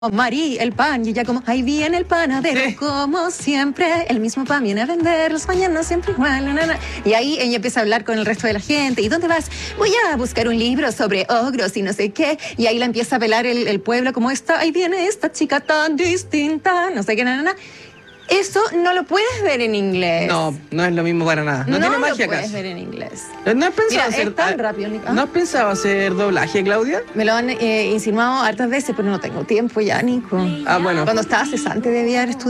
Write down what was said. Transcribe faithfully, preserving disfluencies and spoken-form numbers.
Marí, el pan, y ella como, ahí viene el panadero, Sí. como siempre, el mismo pan viene a vender, los mañanas siempre igual, na, na, na. Y ahí ella empieza a hablar con el resto de la gente, ¿y dónde vas? Voy a buscar un libro sobre ogros y no sé qué, y ahí la empieza a pelar el, el pueblo, como esta, ahí viene esta chica tan distinta, no sé qué, na, na, na. Eso no lo puedes ver en inglés. No, no es lo mismo para nada. No, no tiene lo magia puedes casi. ver en inglés. ¿No has pensado Mira, hacer es tan ah, rápido, Nico. ¿No has pensado hacer doblaje, Claudia? Me lo han eh, insinuado hartas veces, pero no tengo tiempo ya, Nico. Ah, bueno. Cuando estaba cesante debía haber estudiado.